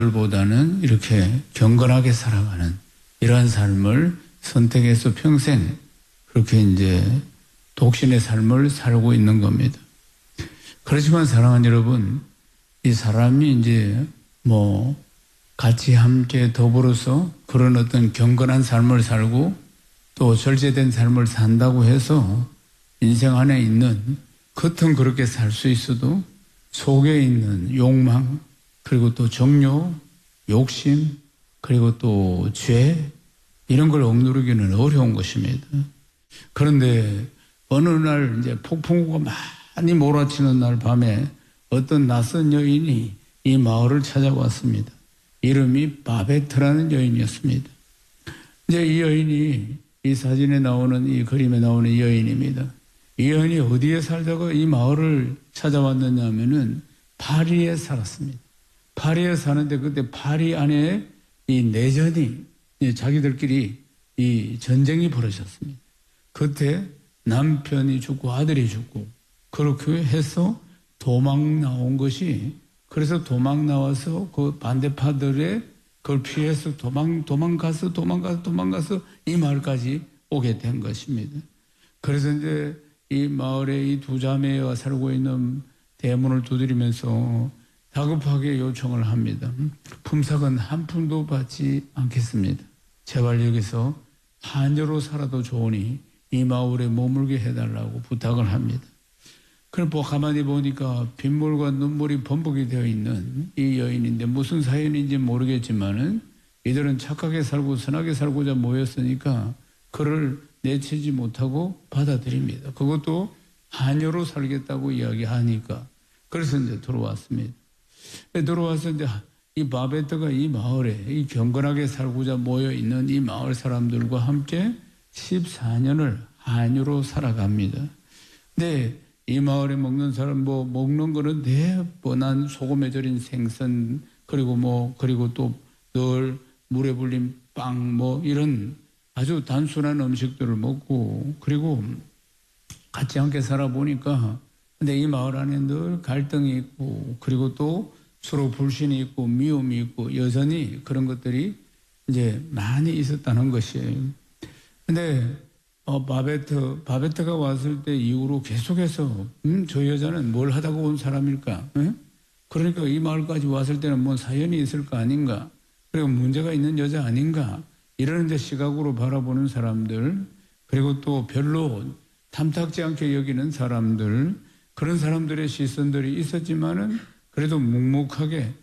보다는 이렇게 경건하게 살아가는 이러한 삶을 선택해서 평생 그렇게 이제 독신의 삶을 살고 있는 겁니다. 그렇지만 사랑하는 여러분, 이 사람이 이제 같이 함께 더불어서 그런 어떤 경건한 삶을 살고 또 절제된 삶을 산다고 해서 인생 안에 있는 겉은 그렇게 살 수 있어도 속에 있는 욕망, 그리고 또 정욕, 욕심, 그리고 또 죄, 이런 걸 억누르기는 어려운 것입니다. 그런데 어느 날 이제 폭풍우가 많이 몰아치는 날 밤에 어떤 낯선 여인이 이 마을을 찾아왔습니다. 이름이 바베트라는 여인이었습니다. 이제 이 여인이 이 사진에 나오는 이 그림에 나오는 이 여인입니다. 이 여인이 어디에 살다가 이 마을을 찾아왔느냐 하면은 파리에 살았습니다. 파리에 사는데 그때 파리 안에 이 내전이 자기들끼리 이 전쟁이 벌어졌습니다. 그때 남편이 죽고 아들이 죽고 그렇게 해서 도망 나온 것이, 그래서 도망 나와서 그 반대파들의 그걸 피해서 도망가서 이 마을까지 오게 된 것입니다. 그래서 이제 이 마을에 이 두 자매가 살고 있는 대문을 두드리면서 다급하게 요청을 합니다. 품삯은 한 푼도 받지 않겠습니다. 제발 여기서 하녀로 살아도 좋으니 이 마을에 머물게 해달라고 부탁을 합니다. 그럼 가만히 보니까 빗물과 눈물이 범벅이 되어 있는 이 여인인데 무슨 사연인지 모르겠지만은 이들은 착하게 살고 선하게 살고자 모였으니까 그를 내치지 못하고 받아들입니다. 그것도 하녀로 살겠다고 이야기하니까. 그래서 이제 들어왔습니다. 들어와서 이제 이 바베트가 이 마을에 이 경건하게 살고자 모여 있는 이 마을 사람들과 함께 14년을 하녀로 살아갑니다. 근데 이 마을에 먹는 사람 먹는 거는 뻔한 소금에 절인 생선, 그리고 또 늘 물에 불린 빵 이런 아주 단순한 음식들을 먹고, 그리고 같이 함께 살아보니까 근데 이 마을 안에 늘 갈등이 있고, 그리고 또 서로 불신이 있고 미움이 있고 여전히 그런 것들이 이제 많이 있었다는 것이에요. 근데 바베트가 왔을 때 이후로 계속해서 저 여자는 뭘 하다가 온 사람일까? 그러니까 이 마을까지 왔을 때는 뭐 사연이 있을 거 아닌가? 그리고 문제가 있는 여자 아닌가? 이런 데 시각으로 바라보는 사람들, 그리고 또 별로 탐탁지 않게 여기는 사람들, 그런 사람들의 시선들이 있었지만은 그래도 묵묵하게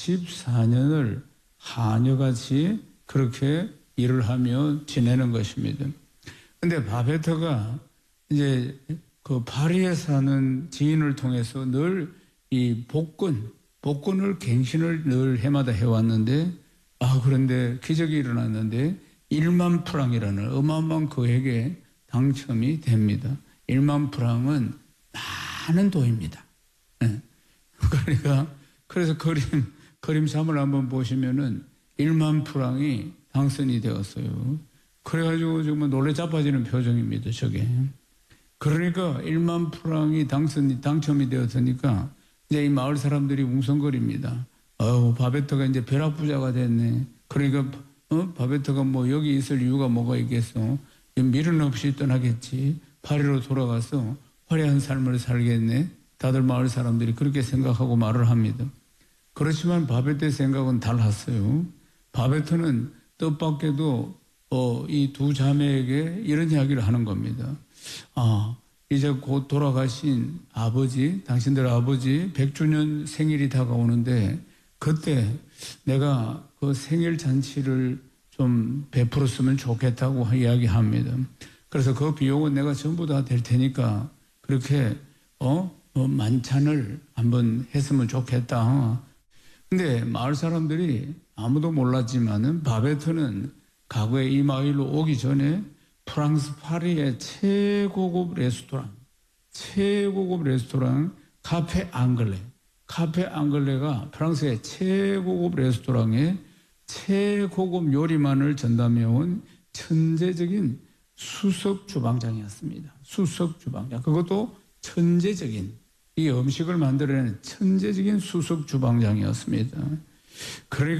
14년을 하녀같이 그렇게 일을 하며 지내는 것입니다. 근데 바베트가 이제 그 파리에 사는 지인을 통해서 늘 이 복권을 갱신을 늘 해마다 해왔는데, 그런데 기적이 일어났는데 1만 프랑이라는 어마어마한 금액에 당첨이 됩니다. 1만 프랑은 많은 돈입니다. 그래서 그림 3을 한번 보시면은 1만 프랑이 당선이 되었어요. 그래가지고 정말 놀래 자빠지는 표정입니다, 저게. 그러니까 1만 프랑이 당첨이 되었으니까 이제 이 마을 사람들이 웅성거립니다. 바베트가 이제 벼락부자가 됐네. 그러니까 바베트가 여기 있을 이유가 뭐가 있겠어? 미련 없이 떠나겠지. 파리로 돌아가서 화려한 삶을 살겠네. 다들 마을 사람들이 그렇게 생각하고 말을 합니다. 그렇지만 바베트의 생각은 달랐어요. 바베트는 뜻밖에도 이 두 자매에게 이런 이야기를 하는 겁니다. 이제 곧 돌아가신 당신들 아버지 100주년 생일이 다가오는데 그때 내가 그 생일 잔치를 좀 베풀었으면 좋겠다고 이야기합니다. 그래서 그 비용은 내가 전부 다 될 테니까 그렇게 만찬을 한번 했으면 좋겠다. 근데 마을 사람들이 아무도 몰랐지만은 바베트는 과거에 이 마을로 오기 전에 프랑스 파리의 최고급 레스토랑 카페 앙글레가 프랑스의 최고급 레스토랑에 최고급 요리만을 전담해온 천재적인 수석 주방장이었습니다. 수석 주방장. 그것도 천재적인 이 음식을 만들어내는 천재적인 수석 주방장이었습니다. 그러니까